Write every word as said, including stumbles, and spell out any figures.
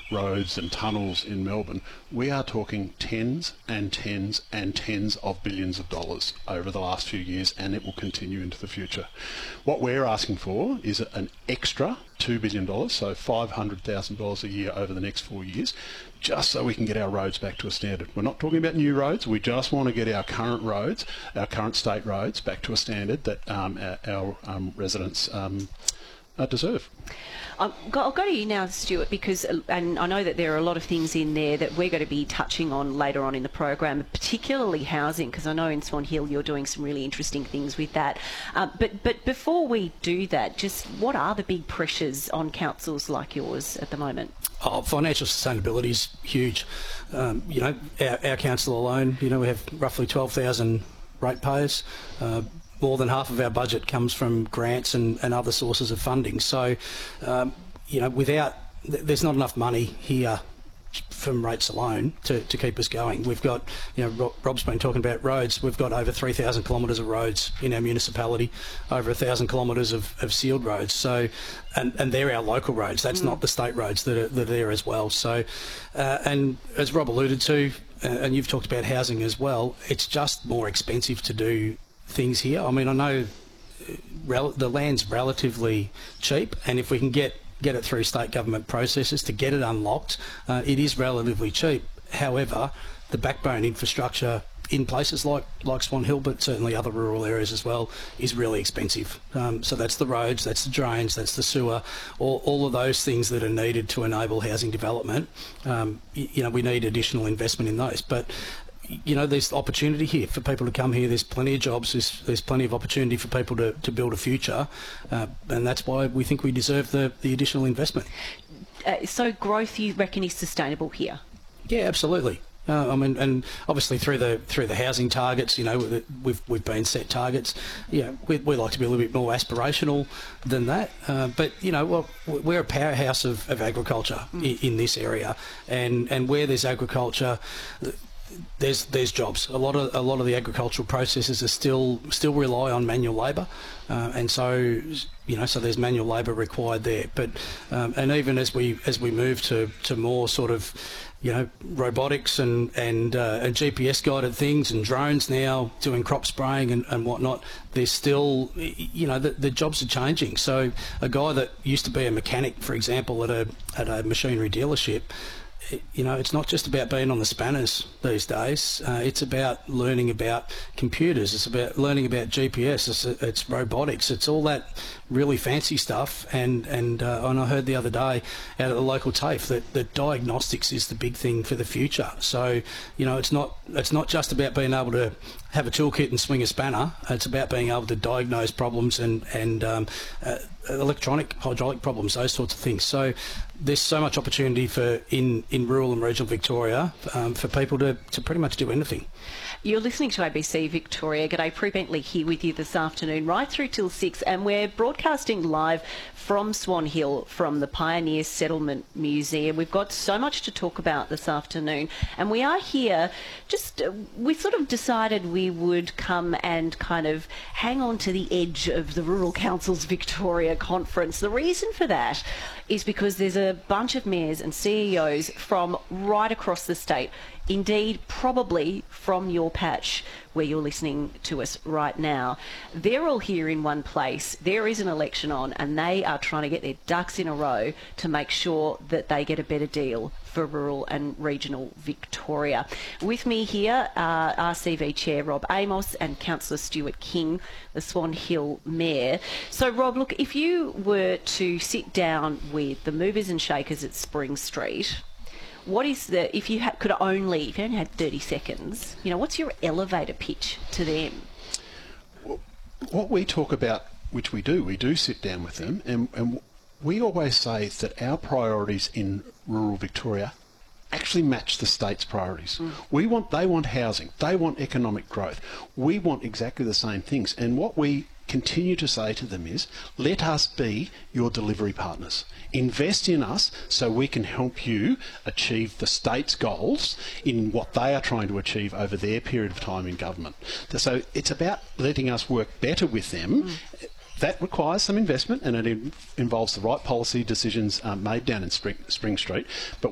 roads and tunnels in Melbourne, we are talking tens and tens and tens of billions of dollars over the last few years, and it will continue into the future. What we're asking for is an extra two billion dollars, so five hundred thousand dollars a year over the next four years, just so we can get our roads back to a standard. We're not talking about new roads, we just want to get our current roads, our current state roads, back to a standard that um, our, our um, residents um, uh, deserve. Um, I'll go to you now, Stuart, because and I know that there are a lot of things in there that we're going to be touching on later on in the program, particularly housing, because I know in Swan Hill you're doing some really interesting things with that. Uh, but but before we do that, just what are the big pressures on councils like yours at the moment? Oh, financial sustainability is huge. Um, you know, our, our council alone, you know, we have roughly twelve thousand ratepayers. Uh, More than half of our budget comes from grants and, and other sources of funding. So, um, you know, without, th there's not enough money here from rates alone to, to keep us going. We've got, you know, Rob, Rob's been talking about roads. We've got over three thousand kilometres of roads in our municipality, over one thousand kilometres of, of sealed roads. So, and, and they're our local roads. That's mm. not the state roads that are, that are there as well. So, uh, and as Rob alluded to, uh, and you've talked about housing as well, it's just more expensive to do things here. I mean, I know rel the land's relatively cheap, and if we can get get it through state government processes to get it unlocked, uh, it is relatively cheap. However, the backbone infrastructure in places like like Swan Hill, but certainly other rural areas as well, is really expensive. Um, so that's the roads, that's the drains, that's the sewer, all, all of those things that are needed to enable housing development. Um, you know, we need additional investment in those, but you know, there's opportunity here for people to come here. There's plenty of jobs. There's, there's plenty of opportunity for people to, to build a future, uh, and that's why we think we deserve the, the additional investment. Uh, so growth, you reckon, is sustainable here? Yeah, absolutely. Uh, I mean, and obviously through the through the housing targets, you know, we've we've been set targets. Yeah, we we like to be a little bit more aspirational than that. Uh, but you know, well, we're a powerhouse of, of agriculture mm. in, in this area, and and where there's agriculture, there's there's jobs. A lot of a lot of the agricultural processes are still still rely on manual labour, uh, and so you know so there's manual labour required there. But um, and even as we as we move to to more sort of you know robotics and and uh, and G P S guided things and drones now doing crop spraying and, and whatnot, there's still you know the, the jobs are changing. So a guy that used to be a mechanic, for example, at a at a machinery dealership, you know, it's not just about being on the spanners these days. Uh, it's about learning about computers. It's about learning about G P S. It's, it's robotics. It's all that really fancy stuff. And and uh, and I heard the other day out at the local TAFE that, that diagnostics is the big thing for the future. So you know, it's not it's not just about being able to have a toolkit and swing a spanner. It's about being able to diagnose problems and and um, uh, electronic, hydraulic problems, those sorts of things. So there's so much opportunity for in in rural and regional Victoria um, for people to to pretty much do anything. You're listening to A B C Victoria. G'day, Prue Bentley here with you this afternoon, right through till six, and we're broadcasting live from Swan Hill, from the Pioneer Settlement Museum. We've got so much to talk about this afternoon, and we are here just, uh, we sort of decided we would come and kind of hang on to the edge of the Rural Councils Victoria Conference. The reason for that is because there's a bunch of mayors and C E Os from right across the state, indeed probably from your patch where you're listening to us right now. They're all here in one place. There is an election on, and they are trying to get their ducks in a row to make sure that they get a better deal for rural and regional Victoria. With me here are R C V Chair Rob Amos and Councillor Stuart King, the Swan Hill Mayor. So Rob, look, if you were to sit down with the movers and shakers at Spring Street, what is the, if you ha could only, if you only had thirty seconds, you know, what's your elevator pitch to them? What we talk about, which we do, we do sit down with them, and, and we always say that our priorities in rural Victoria actually match the state's priorities. Mm. We want, they want housing, they want economic growth. We want exactly the same things, and what we continue to say to them is, let us be your delivery partners. Invest in us so we can help you achieve the state's goals in what they are trying to achieve over their period of time in government. So it's about letting us work better with them. Mm. That requires some investment, and it in involves the right policy decisions um, made down in Spring, Spring Street. But